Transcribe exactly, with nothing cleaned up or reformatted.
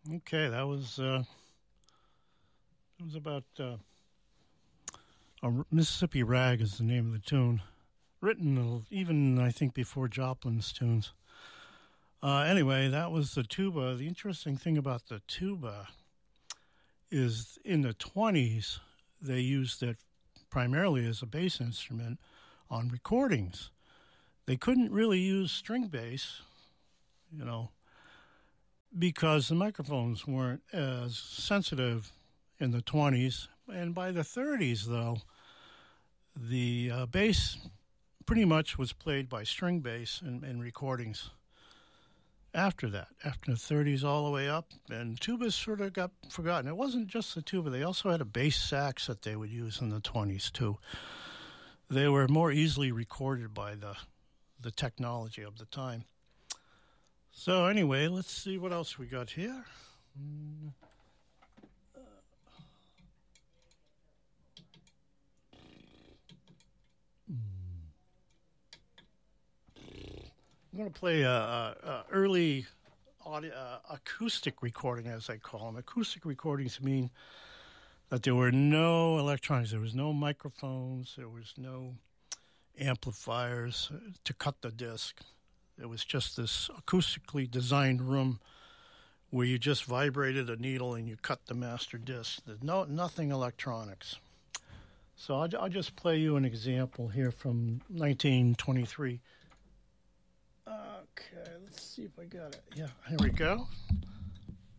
Okay, that was uh, it was about uh, a Mississippi Rag is the name of the tune, written even I think before Joplin's tunes. Uh, anyway, that was the tuba. The interesting thing about the tuba is in the twenties they used it primarily as a bass instrument on recordings. They couldn't really use string bass, you know, because the microphones weren't as sensitive in the twenties. And by the thirties, though, the uh, bass pretty much was played by string bass in, in recordings. After that, after the thirties all the way up, and tubas sort of got forgotten. It wasn't just the tuba. They also had a bass sax that they would use in the twenties, too. They were more easily recorded by the the technology of the time. So anyway, let's see what else we got here. Mm. Uh. Mm. I'm going to play a, a, a early audio, uh, acoustic recording, as I call them. Acoustic recordings mean that there were no electronics. There was no microphones. There was no amplifiers to cut the disc. It was just this acoustically designed room where you just vibrated a needle and you cut the master disc. There's no nothing electronics. So I'll, I'll just play you an example here from nineteen twenty-three. Okay, let's see if I got it. Yeah, here we go.